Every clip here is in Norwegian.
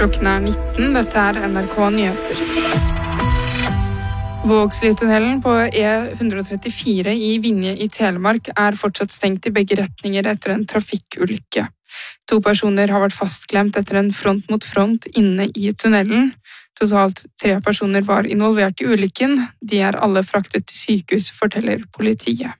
Klokken 19, dette NRK Nyheter. Vågslitunnelen på E134 i Vinje i Telemark fortsatt stengt i begge retninger etter en trafikkulykke. 2 personer har vært fastklemt etter en front mot front inne i tunnelen. Totalt 3 personer var involvert i ulykken. De alle fraktet til sykehus, forteller politiet.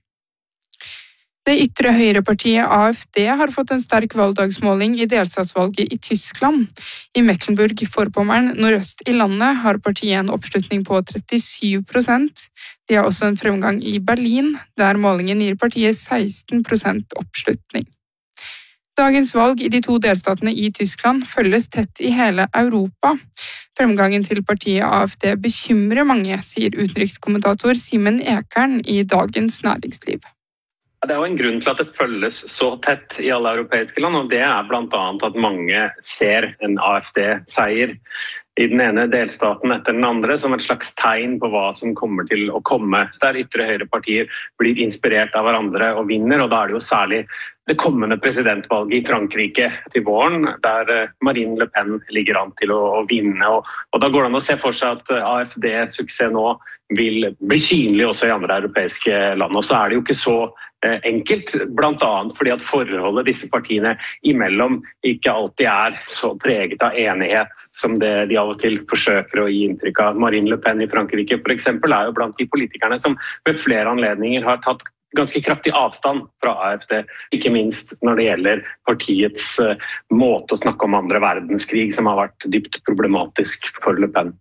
Det ytre høyrepartiet AfD har fått en sterk valgdagsmåling i delstatsvalget i Tyskland. I Mecklenburg-Vorpommern nordøst i landet har partiet en oppslutning på 37%. De har også en fremgang i Berlin, der målingen gir partiet 16% oppslutning. Dagens valg i de 2 delstatene i Tyskland følges tett i hele Europa. Fremgangen til partiet AfD bekymrer mange, sier utenrikskommentator Simen Ekern i Dagens Næringsliv. Det jo en grunn til at det følges så tett i alle europeiske land, og det blant annet at mange ser en AfD-seier i den ene delstaten etter den andre som et slags tegn på hva som kommer til å komme. Der ytre høyrepartier blir inspirert av hverandre og vinner, og da det jo særlig det kommende presidentvalget i Frankrike til våren, der Marine Le Pen ligger an til å vinne. Og da går det an å se for seg at AfD-suksess nå vil bli synlig også i andre europeiske land. Og så det jo ikke så enkelt, blant annet fordi at forholdet disse partiene imellom ikke alltid så preget av enighet som det de av og til forsøker å gi inntrykk av. Marine Le Pen i Frankrike for eksempel jo blant de politikerne som ved flere anledninger har tatt ganske kraftig avstand fra AfD, ikke minst når det gjelder partiets måte å snakke om andre verdenskrig, som har vært dypt problematisk for Le Pen.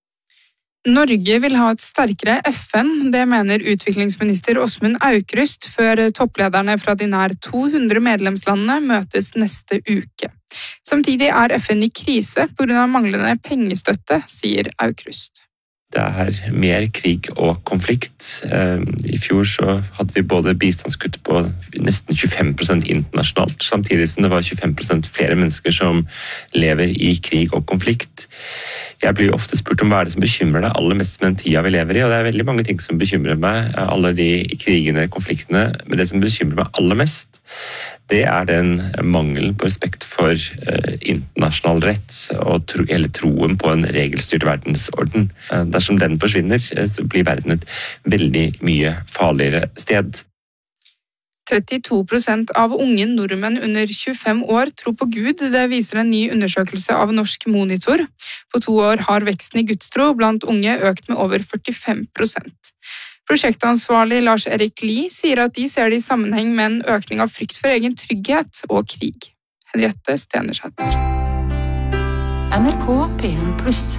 Norge vil ha et sterkere FN, det mener utviklingsminister Åsmund Aukrust, før topplederne fra de nær 200 medlemslandene møtes neste uke. Samtidig FN i krise på grunn av manglende pengestøtte, sier Aukrust. Det mer krig og konflikt. I fjor så hadde vi både bistandskutt på nesten 25% internasjonalt, samtidig som det var 25% flere mennesker som lever i krig og konflikt. Jeg blir ofte spurt om hva det som bekymrer deg aller mest med den tida vi lever i, og det veldig mange ting som bekymrer meg, alle de krigene, konfliktene, men det som bekymrer meg aller mest, det den mangelen på respekt for internasjonal rett og hele troen på en regelstyrt verdensorden. Dersom den forsvinner, så blir verden et veldig mye farligere sted. 32% av unge nordmenn under 25 år tror på Gud, det viser en ny undersøkelse av Norsk Monitor. På 2 år har veksten i gudstro blant unge økt med over 45%. Prosjektansvarlig Lars Erik Lie sier at de ser det i sammenheng med en økning av frykt for egen trygghet og krig. Henriette Stenersæter. NRK P1+.